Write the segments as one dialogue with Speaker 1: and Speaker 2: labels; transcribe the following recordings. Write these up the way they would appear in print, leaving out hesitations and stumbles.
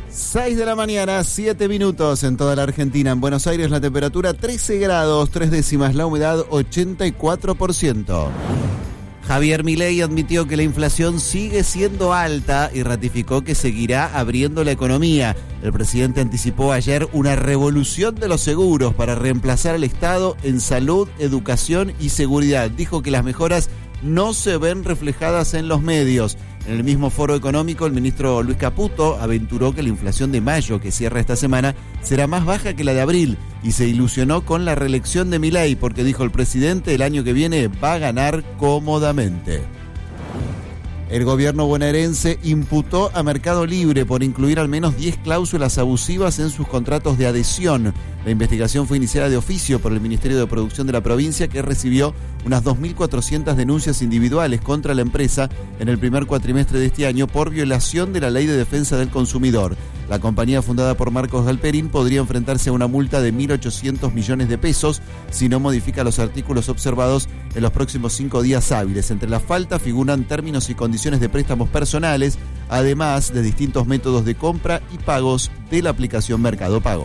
Speaker 1: 6 de la mañana, 7 minutos en toda la Argentina. En Buenos Aires la temperatura 13 grados, 3 décimas, la humedad 84%. Javier Milei admitió que la inflación sigue siendo alta y ratificó que seguirá abriendo la economía. El presidente anticipó ayer una revolución de los seguros para reemplazar al Estado en salud, educación y seguridad. Dijo que las mejoras no se ven reflejadas en los medios. En el mismo foro económico, el ministro Luis Caputo aventuró que la inflación de mayo, que cierra esta semana, será más baja que la de abril y se ilusionó con la reelección de Milei porque dijo el presidente el año que viene va a ganar cómodamente. El gobierno bonaerense imputó a Mercado Libre por incluir al menos 10 cláusulas abusivas en sus contratos de adhesión. La investigación fue iniciada de oficio por el Ministerio de Producción de la provincia, que recibió unas 2.400 denuncias individuales contra la empresa en el primer cuatrimestre de este año por violación de la Ley de Defensa del Consumidor. La compañía, fundada por Marcos Galperín, podría enfrentarse a una multa de 1.800 millones de pesos si no modifica los artículos observados en los próximos 5 días hábiles. Entre las faltas figuran términos y condiciones de préstamos personales, además de distintos métodos de compra y pagos de la aplicación Mercado Pago.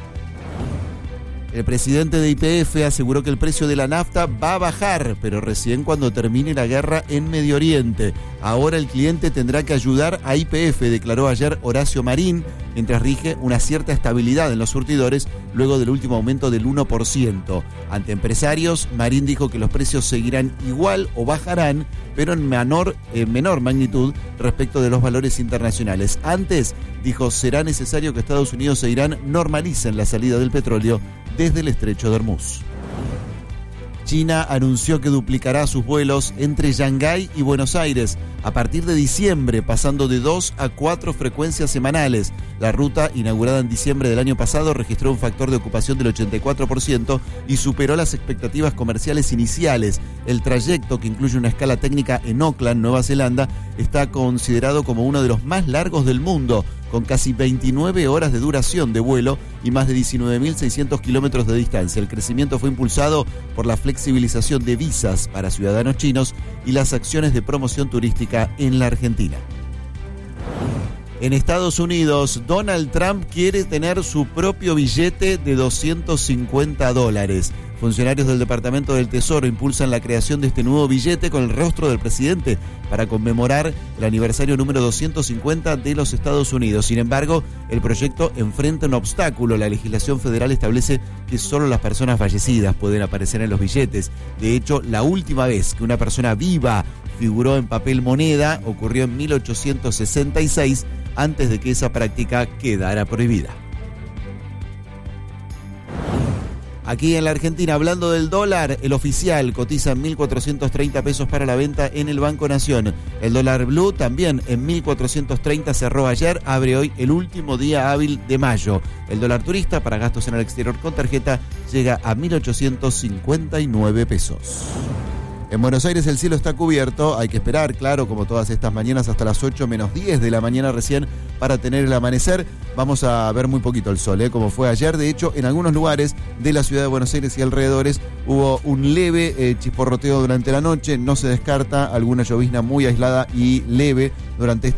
Speaker 1: El presidente de YPF aseguró que el precio de la nafta va a bajar, pero recién cuando termine la guerra en Medio Oriente. Ahora el cliente tendrá que ayudar a YPF, declaró ayer Horacio Marín, mientras rige una cierta estabilidad en los surtidores luego del último aumento del 1%. Ante empresarios, Marín dijo que los precios seguirán igual o bajarán, pero en menor magnitud respecto de los valores internacionales. Antes, dijo, será necesario que Estados Unidos e Irán normalicen la salida del petróleo desde el estrecho de Hormuz. China anunció que duplicará sus vuelos entre Shanghái y Buenos Aires a partir de diciembre, pasando de 2 a 4 frecuencias semanales. La ruta, inaugurada en diciembre del año pasado, registró un factor de ocupación del 84% y superó las expectativas comerciales iniciales. El trayecto, que incluye una escala técnica en Auckland, Nueva Zelanda, está considerado como uno de los más largos del mundo, con casi 29 horas de duración de vuelo y más de 19.600 kilómetros de distancia. El crecimiento fue impulsado por la flexibilización de visas para ciudadanos chinos y las acciones de promoción turística en la Argentina. En Estados Unidos, Donald Trump quiere tener su propio billete de $250. Funcionarios del Departamento del Tesoro impulsan la creación de este nuevo billete con el rostro del presidente para conmemorar el aniversario número 250 de los Estados Unidos. Sin embargo, el proyecto enfrenta un obstáculo. La legislación federal establece que solo las personas fallecidas pueden aparecer en los billetes. De hecho, la última vez que una persona viva figuró en papel moneda ocurrió en 1866, antes de que esa práctica quedara prohibida. Aquí en la Argentina, hablando del dólar, el oficial cotiza en 1.430 pesos para la venta en el Banco Nación. El dólar blue también en 1.430 cerró ayer, abre hoy el último día hábil de mayo. El dólar turista para gastos en el exterior con tarjeta llega a 1.859 pesos. En Buenos Aires el cielo está cubierto, hay que esperar, claro, como todas estas mañanas, hasta las 8 menos 10 de la mañana recién para tener el amanecer. Vamos a ver muy poquito el sol, como fue ayer. De hecho, en algunos lugares de la ciudad de Buenos Aires y alrededores hubo un leve chisporroteo durante la noche. No se descarta alguna llovizna muy aislada y leve durante esta